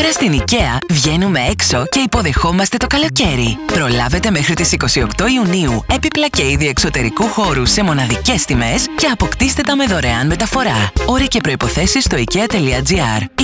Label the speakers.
Speaker 1: Τώρα στην IKEA βγαίνουμε έξω και υποδεχόμαστε το καλοκαίρι. Προλάβετε μέχρι τις 28 Ιουνίου έπιπλα και είδη εξωτερικού χώρου σε μοναδικές τιμές και αποκτήστε τα με δωρεάν μεταφορά. Όροι και προϋποθέσεις στο ikea.gr.